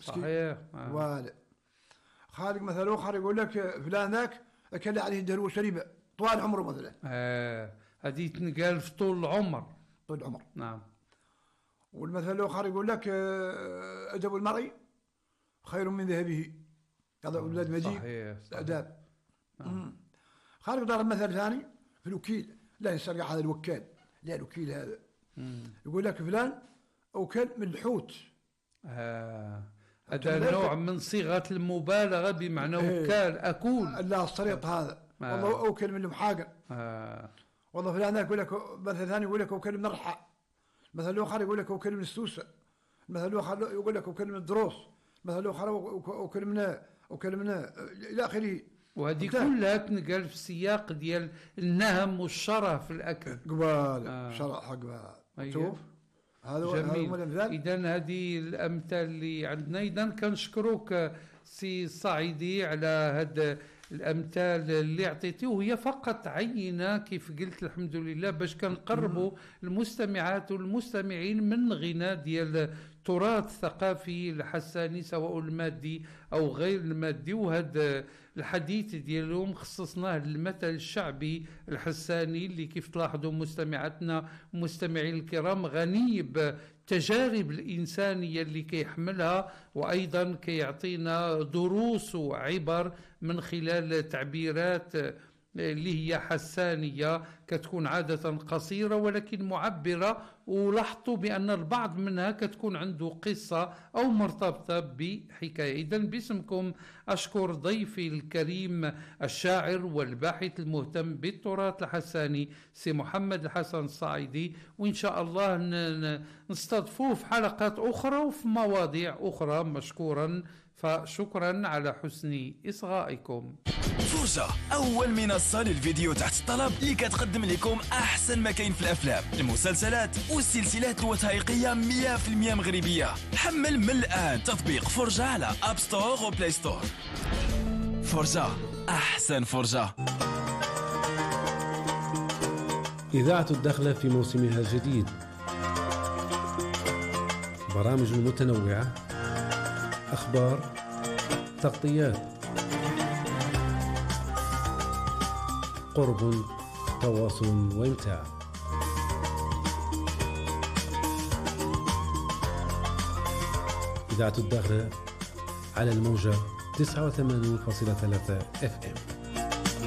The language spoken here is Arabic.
صحيح. ولا خالق مثلا اخر يقول لك فلان ذاك اكل عليه الدهر وشرب طوال عمره مثلا. هذه تنقال في طول العمر. طول العمر. نعم. والمثل الاخر يقول لك ادب المرء خير من ذهبه. هذا اولاد مجيء الاداب. خالق ضرب مثل ثاني في الوكيل، لا يسرق هذا الوكال، لا الوكيل هذا. يقول لك فلان اوكل من الحوت. هذا نوع من صيغه المبالغه بمعنى وكال اكول. لا الصريط هذا والله اوكل من المحاقن. والله فلان يقول لك مثل ثاني يقول لك اوكل من الرحى. مثل الاخر يقول لك اوكل من السوسه. مثل الاخر يقول لك اوكل من الدروس. مثل الاخر اوكل من الى اخره. وهذه كلها تنقال في السياق ديال النهم والشره في الاكل. قبال شرع حق شوف هذا جميل. اذا هذه الامثال اللي عندنا. اذا كنشكروك سي الصعيدي على هذا الامثال اللي عطيتيه، وهي فقط عينه كيف قلت الحمد لله باش كنقربوا المستمعات والمستمعين من غناء ديال التراث الثقافي الحساني سواء المادي او غير المادي. وهذا الحديث ديال اليوم خصصناه للمثل الشعبي الحساني اللي كيف تلاحظوا مستمعاتنا ومستمعين الكرام غني بالتجارب الإنسانية اللي كيحملها، وأيضا كيعطينا دروس وعبر من خلال تعبيرات اللي هي حسانية كتكون عادة قصيرة ولكن معبرة. ولاحظوا بأن البعض منها كتكون عنده قصة أو مرتبطة بحكاية. إذن باسمكم أشكر ضيفي الكريم الشاعر والباحث المهتم بالتراث الحساني سي محمد الحسن الصعيدي، وإن شاء الله نستضفوه في حلقات أخرى وفي مواضيع أخرى. مشكورا، فشكرا على حسن إصغائكم. فرجة أول منصة للفيديو تحت الطلب اللي كتقدم لكم أحسن ما كاين في الأفلام، المسلسلات والسلسلات الوثائقية 100% مغربية. حمل من الآن تطبيق فرجة على أب ستور وبلاي ستور. فرجة، أحسن فرجة. إذاعة الدخلة في موسمها الجديد، برامج متنوعة، أخبار، تغطيات، قرب، تواصل وإمتاع. إذاعة الدخلة على الموجة 89.3 FM.